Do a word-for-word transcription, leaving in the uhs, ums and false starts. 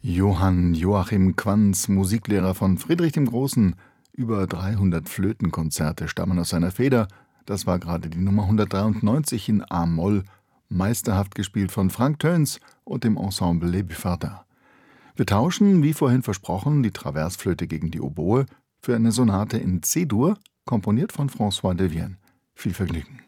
Johann Joachim Quanz, Musiklehrer von Friedrich dem Großen. Über dreihundert Flötenkonzerte stammen aus seiner Feder. Das war gerade die Nummer hundertdreiundneunzig in a-Moll, meisterhaft gespielt von Frank Töns und dem Ensemble Les Buffardins. Wir tauschen, wie vorhin versprochen, die Traversflöte gegen die Oboe für eine Sonate in C-Dur, komponiert von François Devienne. Viel Vergnügen.